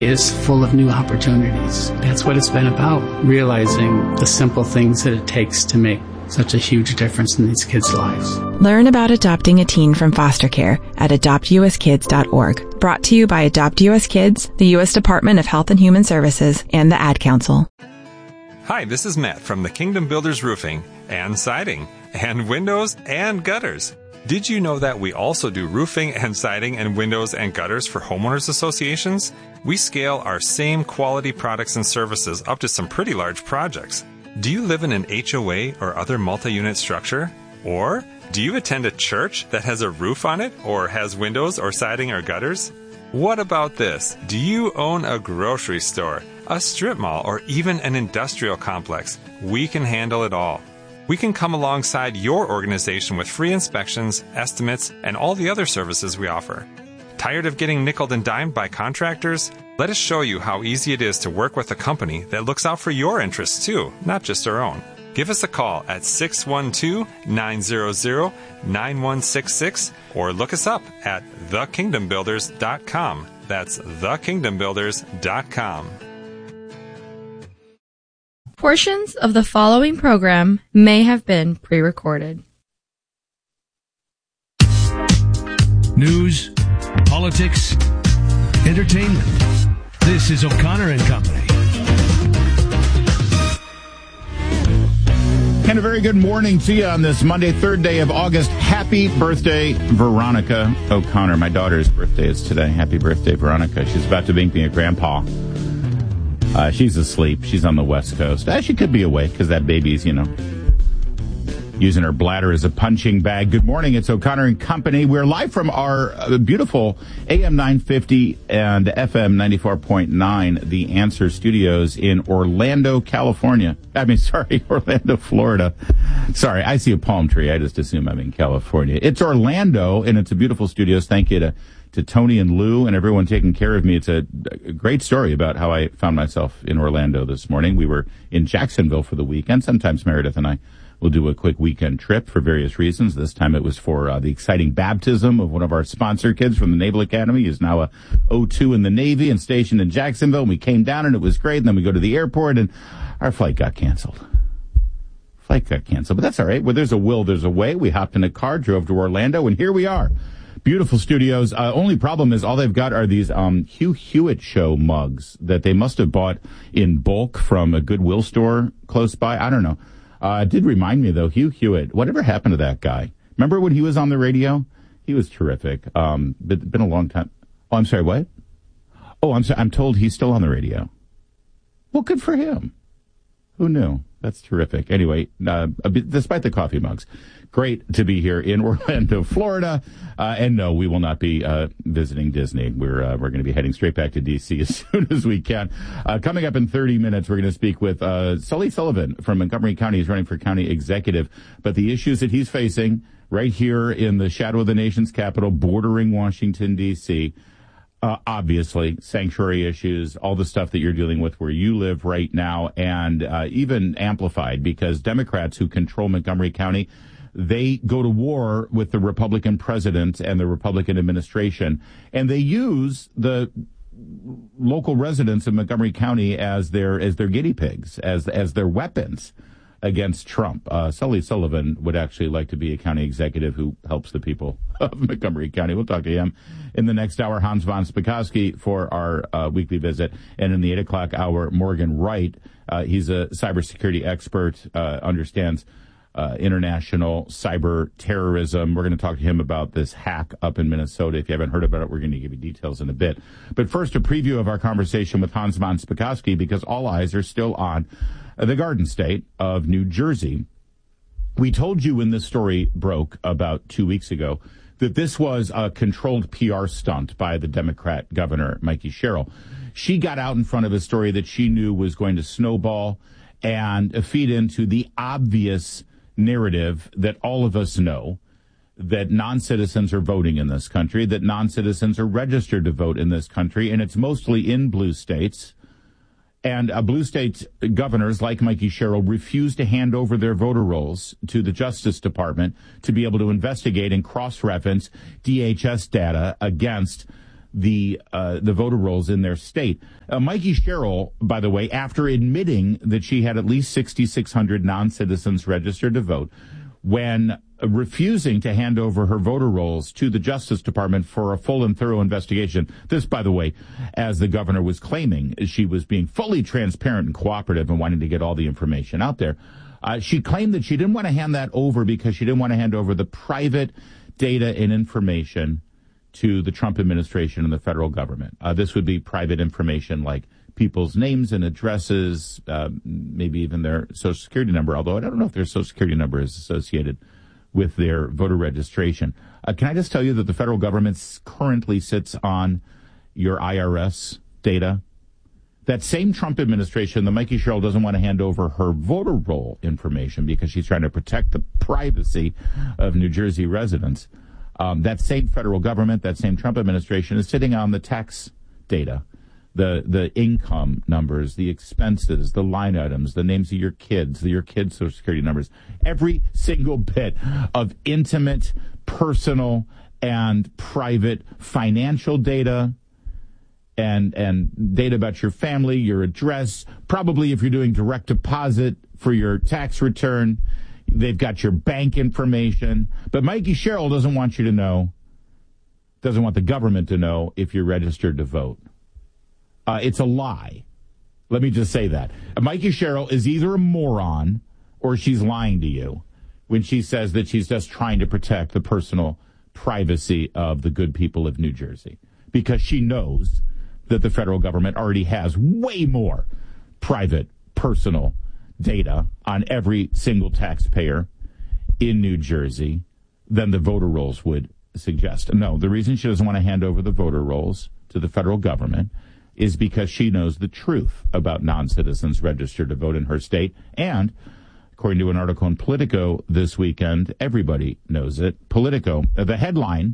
is full of new opportunities. That's what it's been about, realizing the simple things that it takes to make such a huge difference in these kids' lives. Learn about adopting a teen from foster care at adoptuskids.org. Brought to you by Adopt US Kids, the U.S. Department of Health and Human Services, and the Ad Council. Hi, this is Matt from the Kingdom Builders Roofing and Siding and Windows and Gutters. Did you know that we also do roofing and siding and windows and gutters for homeowners associations? We scale our same quality products and services up to some pretty large projects. Do you live in an HOA or other multi-unit structure? Or do you attend a church that has a roof on it or has windows or siding or gutters? What about this? Do you own a grocery store, a strip mall, or even an industrial complex? We can handle it all. We can come alongside your organization with free inspections, estimates, and all the other services we offer. Tired of getting nickeled and dimed by contractors? Let us show you how easy it is to work with a company that looks out for your interests too, not just our own. Give us a call at 612-900-9166 or look us up at thekingdombuilders.com. That's thekingdombuilders.com. Portions of the following program may have been pre-recorded. News, politics, entertainment. This is O'Connor and Company. And a very good morning to you on this Monday, 3rd day of August. Happy birthday, Veronica O'Connor. My daughter's birthday is today. Happy birthday, Veronica. She's about to make me a grandpa. She's asleep. She's on the West Coast. She could be awake because that baby's, using her bladder as a punching bag. Good morning. It's O'Connor and Company. We're live from our beautiful AM 950 and FM 94.9, The Answer Studios in Orlando, California. Orlando, Florida. Sorry, I see a palm tree. I just assume I'm in California. It's Orlando, and it's a beautiful studios. Thank you to Tony and Lou and everyone taking care of me. It's a great story about how I found myself in Orlando this morning. We were in Jacksonville for the weekend. Sometimes Meredith and I will do a quick weekend trip for various reasons. This time it was for the exciting baptism of one of our sponsor kids from the Naval Academy. He's now a O2 in the Navy and stationed in Jacksonville. And we came down and it was great. And then we go to the airport and our flight got canceled. But that's all right. Where there's a will, there's a way. We hopped in a car, drove to Orlando, and here we are. Beautiful studios. Only problem is all they've got are these Hugh Hewitt Show mugs that they must have bought in bulk from a Goodwill store close by. I don't know. It did remind me, though, Hugh Hewitt. Whatever happened to that guy? Remember when he was on the radio? He was terrific. Been a long time. Oh, I'm sorry, what? Oh, I'm sorry. I'm told he's still on the radio. Well, good for him. Who knew? That's terrific. Anyway, despite the coffee mugs, great to be here in Orlando, Florida. And no, we will not be visiting Disney. We're going to be heading straight back to D.C. as soon as we can. Coming up in 30 minutes, we're going to speak with Sully Sullivan from Montgomery County. He's running for county executive. But the issues that he's facing right here in the shadow of the nation's capital, bordering Washington, D.C., obviously, sanctuary issues, all the stuff that you're dealing with where you live right now, and even amplified because Democrats who control Montgomery County, they go to war with the Republican president and the Republican administration, and they use the local residents of Montgomery County as their guinea pigs, as their weapons against Trump. Sully Sullivan would actually like to be a county executive who helps the people of Montgomery County. We'll talk to him in the next hour. Hans von Spakovsky for our weekly visit. And in the 8 o'clock hour, Morgan Wright. He's a cybersecurity expert, understands international cyber terrorism. We're going to talk to him about this hack up in Minnesota. If you haven't heard about it, we're going to give you details in a bit. But first, a preview of our conversation with Hans von Spakovsky, because all eyes are still on the Garden State of New Jersey. We told you when this story broke about 2 weeks ago that this was a controlled PR stunt by the Democrat governor, Mikey Sherrill. She got out in front of a story that she knew was going to snowball and feed into the obvious narrative that all of us know, that non-citizens are voting in this country, that non-citizens are registered to vote in this country, and it's mostly in blue states. And blue state governors like Mikey Sherrill refuse to hand over their voter rolls to the Justice Department to be able to investigate and cross-reference DHS data against the voter rolls in their state. Mikey Sherrill, by the way, after admitting that she had at least 6,600 non-citizens registered to vote, when refusing to hand over her voter rolls to the Justice Department for a full and thorough investigation. This, by the way, as the governor was claiming, she was being fully transparent and cooperative and wanting to get all the information out there. She claimed that she didn't want to hand that over because she didn't want to hand over the private data and information to the Trump administration and the federal government. This would be private information like people's names and addresses, maybe even their Social Security number, although I don't know if their Social Security number is associated with their voter registration. Can I just tell you that the federal government currently sits on your IRS data? That same Trump administration, the Mikey Sherrill doesn't want to hand over her voter roll information because she's trying to protect the privacy of New Jersey residents. That same federal government, that same Trump administration is sitting on the tax data, the income numbers, the expenses, the line items, the names of your kids Social Security numbers, every single bit of intimate, personal, and private financial data and data about your family, your address, probably if you're doing direct deposit for your tax return. They've got your bank information. But Mikey Sherrill doesn't want you to know, doesn't want the government to know if you're registered to vote. It's a lie. Let me just say that. Mikey Sherrill is either a moron or she's lying to you when she says that she's just trying to protect the personal privacy of the good people of New Jersey, because she knows that the federal government already has way more private, personal data on every single taxpayer in New Jersey than the voter rolls would suggest. No, the reason she doesn't want to hand over the voter rolls to the federal government is because she knows the truth about non-citizens registered to vote in her state. And according to an article in Politico this weekend, everybody knows it. Politico, the headline,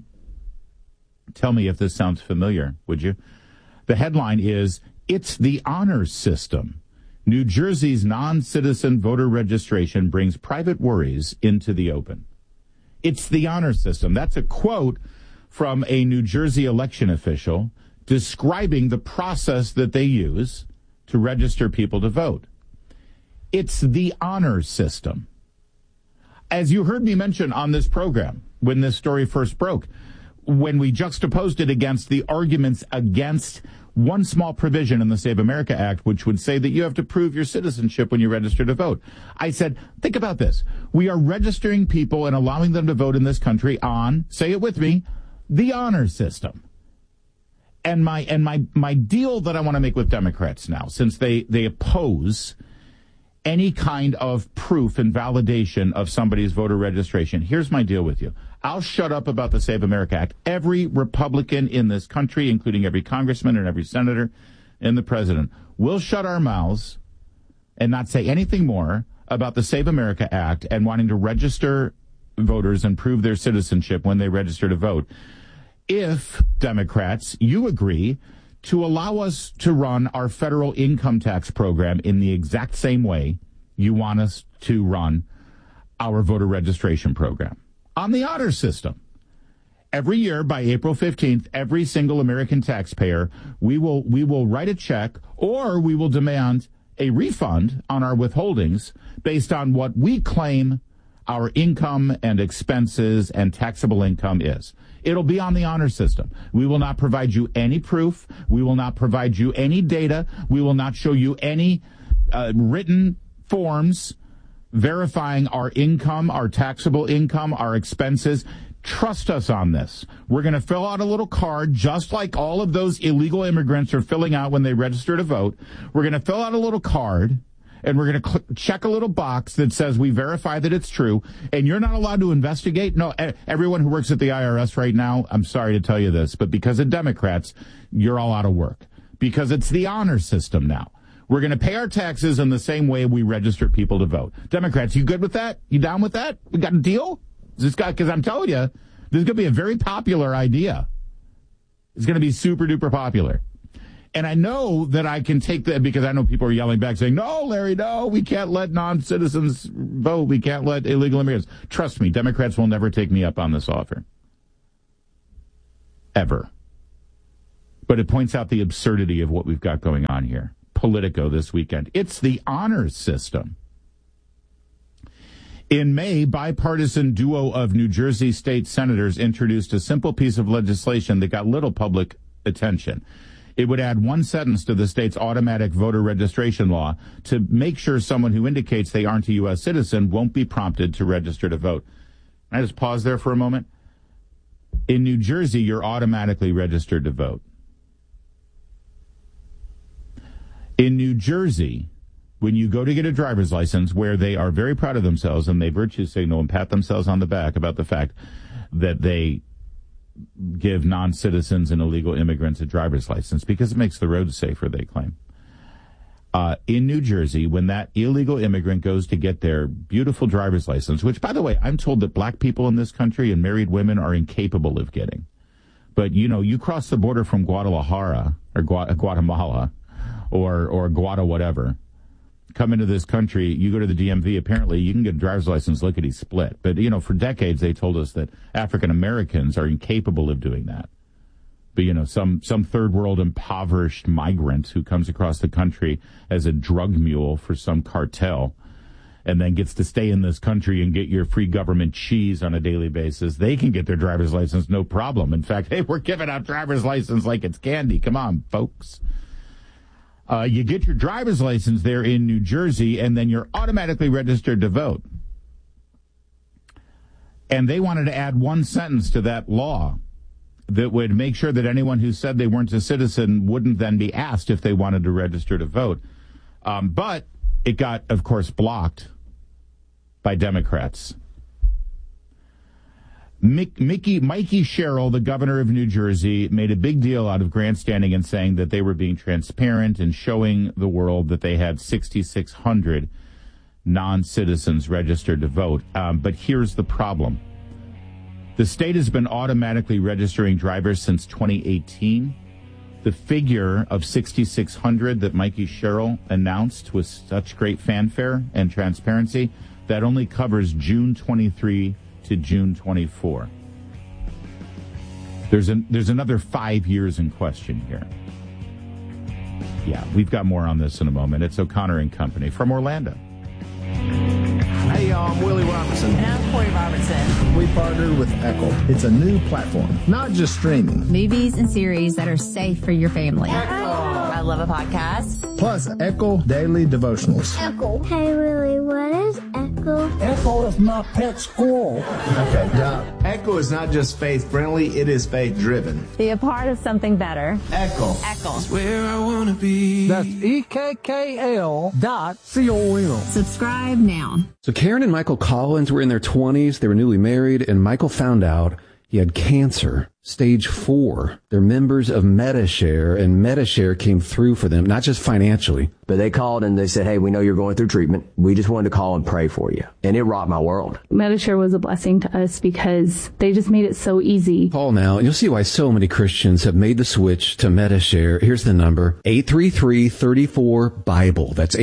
tell me if this sounds familiar, would you? The headline is, "It's the honor system. New Jersey's non-citizen voter registration brings private worries into the open." It's the honor system. That's a quote from a New Jersey election official describing the process that they use to register people to vote. It's the honor system. As you heard me mention on this program when this story first broke, when we juxtaposed it against the arguments against one small provision in the Save America Act, which would say that you have to prove your citizenship when you register to vote, I said, think about this. We are registering people and allowing them to vote in this country on, say it with me, the honor system. And my deal that I want to make with Democrats now, since they oppose any kind of proof and validation of somebody's voter registration, here's my deal with you. I'll shut up about the Save America Act. Every Republican in this country, including every congressman and every senator and the president, will shut our mouths and not say anything more about the Save America Act and wanting to register voters and prove their citizenship when they register to vote, if, Democrats, you agree to allow us to run our federal income tax program in the exact same way you want us to run our voter registration program, on the honor system. Every year, by April 15th, every single American taxpayer, we will write a check, or we will demand a refund on our withholdings based on what we claim our income and expenses and taxable income is. It'll be on the honor system. We will not provide you any proof. We will not provide you any data. We will not show you any written forms verifying our income, our taxable income, our expenses. Trust us on this. We're going to fill out a little card, just like all of those illegal immigrants are filling out when they register to vote. We're going to fill out a little card, and we're going to check a little box that says we verify that it's true, and you're not allowed to investigate. No, everyone who works at the IRS right now, I'm sorry to tell you this, but because of Democrats, you're all out of work, because it's the honor system now. We're going to pay our taxes in the same way we register people to vote. Democrats, you good with that? You down with that? We got a deal? Because I'm telling you, this is going to be a very popular idea. It's going to be super duper popular. And I know that I can take that, because I know people are yelling back saying, no, Larry, no, we can't let non-citizens vote. We can't let illegal immigrants. Trust me, Democrats will never take me up on this offer. Ever. But it points out the absurdity of what we've got going on here. Politico this weekend. It's the honor system. In May, bipartisan duo of New Jersey state senators introduced a simple piece of legislation that got little public attention. It would add one sentence to the state's automatic voter registration law to make sure someone who indicates they aren't a U.S. citizen won't be prompted to register to vote. Can I just pause there for a moment? In New Jersey, you're automatically registered to vote. In New Jersey, when you go to get a driver's license, where they are very proud of themselves and they virtue signal and pat themselves on the back about the fact that they give non-citizens and illegal immigrants a driver's license because it makes the roads safer, they claim. In New Jersey, when that illegal immigrant goes to get their beautiful driver's license, which, by the way, I'm told that black people in this country and married women are incapable of getting. But, you know, you cross the border from Guadalajara or Guatemala or Guada whatever, come into this country, you go to the DMV, apparently you can get a driver's license lickety-split. But, you know, for decades they told us that African Americans are incapable of doing that. But, you know, some third world impoverished migrant who comes across the country as a drug mule for some cartel and then gets to stay in this country and get your free government cheese on a daily basis, they can get their driver's license no problem. In fact, hey, we're giving out driver's license like it's candy. Come on, folks. You get your driver's license there in New Jersey, and then you're automatically registered to vote. And they wanted to add one sentence to that law that would make sure that anyone who said they weren't a citizen wouldn't then be asked if they wanted to register to vote. But it got, of course, blocked by Democrats. Mikey Sherrill, the governor of New Jersey, made a big deal out of grandstanding and saying that they were being transparent and showing the world that they had 6,600 non-citizens registered to vote. But here's the problem. The state has been automatically registering drivers since 2018. The figure of 6,600 that Mikey Sherrill announced with such great fanfare and transparency, that only covers June 23 to June 24. There's another 5 years in question here. Yeah, we've got more on this in a moment. It's O'Connor and Company from Orlando. Hey, y'all, I'm Willie Robertson. And I'm Corey Robertson. We partnered with Echo. It's a new platform, not just streaming. Movies and series that are safe for your family. I love a podcast. Plus, Echo Daily Devotionals. Echo. Hey, Willie, what is Echo? Echo is my pet squirrel. Okay, Echo is not just faith-friendly, it is faith-driven. Be a part of something better. Echo. Echo. It's where I want to be. That's EKKL.com. Subscribe now. So Karen and Michael Collins were in their 20s. They were newly married, and Michael found out he had cancer, stage 4. They're members of Medi-Share, and Medi-Share came through for them, not just financially. But they called and they said, hey, we know you're going through treatment. We just wanted to call and pray for you. And it rocked my world. Medi-Share was a blessing to us because they just made it so easy. Call now, and you'll see why so many Christians have made the switch to Medi-Share. Here's the number, 833-34-BIBLE. That's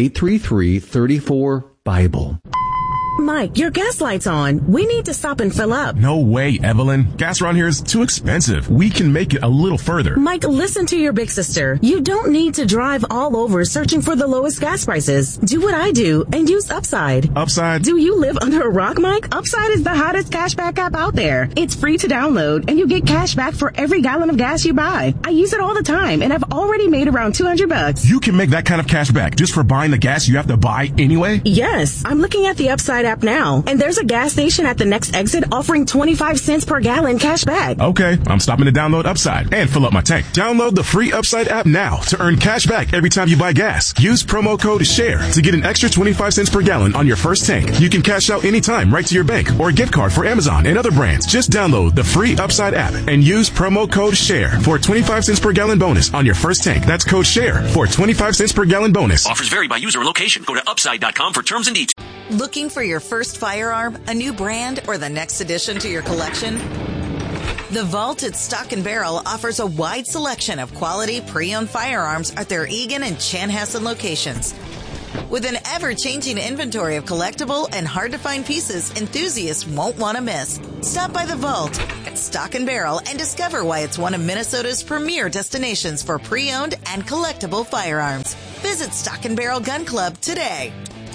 833-34-BIBLE. Mike, your gas light's on. We need to stop and fill up. No way, Evelyn. Gas around here is too expensive. We can make it a little further. Mike, listen to your big sister. You don't need to drive all over searching for the lowest gas prices. Do what I do and use Upside. Upside? Do you live under a rock, Mike? Upside is the hottest cashback app out there. It's free to download, and you get cash back for every gallon of gas you buy. I use it all the time, and I've already made around $200. You can make that kind of cash back just for buying the gas you have to buy anyway? Yes. I'm looking at the Upside app now, and there's a gas station at the next exit offering 25 cents per gallon cash back. Okay, I'm stopping to download Upside and fill up my tank. Download the free Upside app now to earn cash back every time you buy gas. Use promo code SHARE to get an extra 25 cents per gallon on your first tank. You can cash out anytime right to your bank or a gift card for Amazon and other brands. Just download the free Upside app and use promo code SHARE for a 25 cents per gallon bonus on your first tank. That's code SHARE for a 25 cents per gallon bonus. Offers vary by user and location. Go to upside.com for terms and details. Looking for your first firearm, a new brand, or the next addition to your collection? The Vault at Stock & Barrel offers a wide selection of quality pre-owned firearms at their Eagan and Chanhassen locations. With an ever-changing inventory of collectible and hard-to-find pieces enthusiasts won't want to miss. Stop by the Vault at Stock & Barrel and discover why it's one of Minnesota's premier destinations for pre-owned and collectible firearms. Visit Stock & Barrel Gun Club today.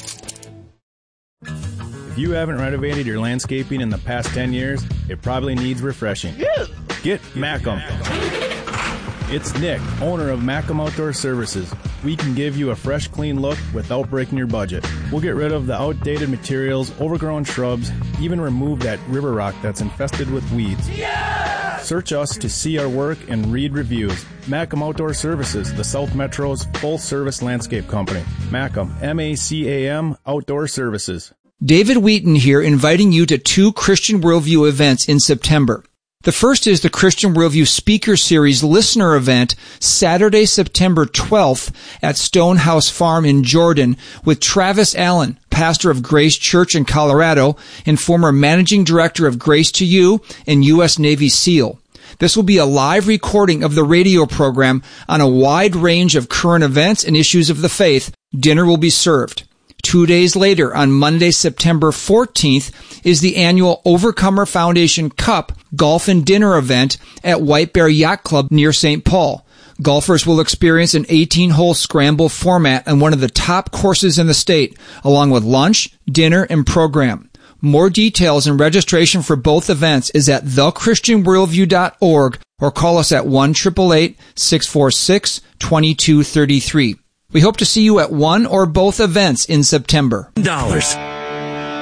If you haven't renovated your landscaping in the past 10 years, it probably needs refreshing. Get Macum. It's Nick, owner of Macum Outdoor Services. We can give you a fresh, clean look without breaking your budget. We'll get rid of the outdated materials, overgrown shrubs, even remove that river rock that's infested with weeds. Yeah! Search us to see our work and read reviews. Macum Outdoor Services, the South Metro's full-service landscape company. Macum, M-A-C-A-M, Outdoor Services. David Wheaton here, inviting you to 2 Christian Worldview events in September. The first is the Christian Worldview Speaker Series Listener Event, Saturday, September 12th at Stonehouse Farm in Jordan with Travis Allen, pastor of Grace Church in Colorado and former managing director of Grace to You and U.S. Navy SEAL. This will be a live recording of the radio program on a wide range of current events and issues of the faith. Dinner will be served. 2 days later, on Monday, September 14th, is the annual Overcomer Foundation Cup Golf and Dinner event at White Bear Yacht Club near St. Paul. Golfers will experience an 18-hole scramble format on one of the top courses in the state, along with lunch, dinner, and program. More details and registration for both events is at thechristianworldview.org or call us at 1-888-646-2233. We hope to see you at one or both events in September. $.